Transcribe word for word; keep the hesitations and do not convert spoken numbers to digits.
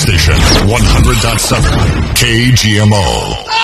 station, one hundred point seven K G M O.